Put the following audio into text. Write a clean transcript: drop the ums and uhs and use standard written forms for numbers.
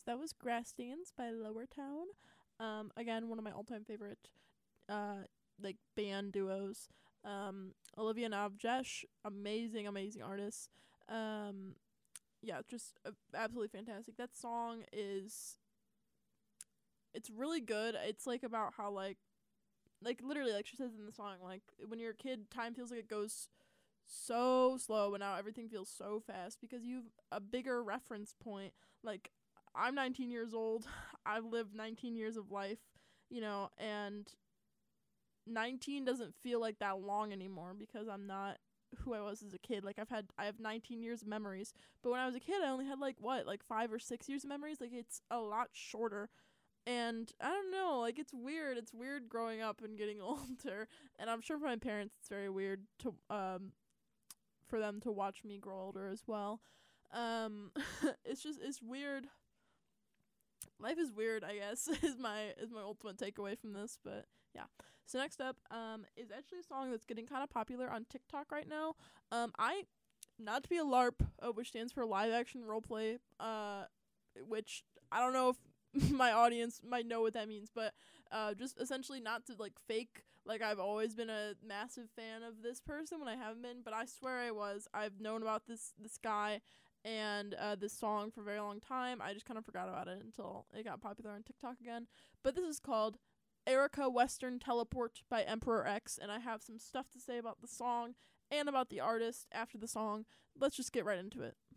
So that was Grass Dance by Lower Town. Again, one of my all-time favorite like band duos. Olivia Navjesh, amazing artist. Um, yeah, just absolutely fantastic. That song is, it's really good. It's like about how like literally like she says in the song, like when you're a kid, time feels like it goes so slow, but now everything feels so fast because you've a bigger reference point. Like, I'm 19 years old. I've lived 19 years of life, and 19 doesn't feel like that long anymore because I'm not who I was as a kid. Like, I have 19 years of memories, but when I was a kid I only had like 5 or 6 years of memories. Like, it's a lot shorter. And I don't know, like, it's weird. It's weird growing up and getting older. And I'm sure for my parents it's very weird to for them to watch me grow older as well. Um it's weird. Life is weird, I guess, is my ultimate takeaway from this. But yeah. So next up is actually a song that's getting kind of popular on TikTok right now. I Not to be a LARP, which stands for live action roleplay, which I don't know if my audience might know what that means, but just essentially not to like fake like I've always been a massive fan of this person when I haven't been, but I swear I was. I've known about this guy and this song for a very long time. I just kind of forgot about it until it got popular on TikTok again. But this is called Erica Western Teleport by Emperor X, and I have some stuff to say about the song and about the artist after the song. Let's just get right into it.